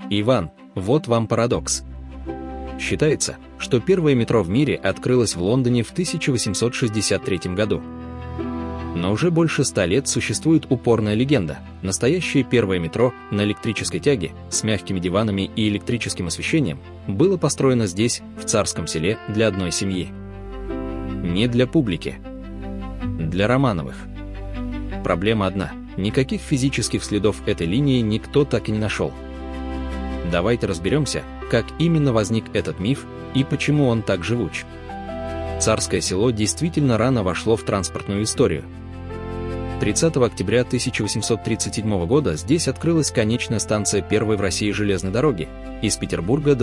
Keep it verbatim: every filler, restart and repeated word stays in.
Иван, вот вам парадокс. Считается, что первое метро в мире открылось в Лондоне в тысяча восемьсот шестьдесят третьем году. Но уже больше ста лет существует упорная легенда. Настоящее первое метро на электрической тяге с мягкими диванами и электрическим освещением было построено здесь, в Царском Селе, для одной семьи. Не для публики. Для Романовых. Проблема одна. Никаких физических следов этой линии никто так и не нашел. Давайте разберемся, как именно возник этот миф и почему он так живуч. Царское Село действительно рано вошло в транспортную историю. тридцатого октября тысяча восемьсот тридцать седьмого года здесь открылась конечная станция первой в России железной дороги из Петербурга до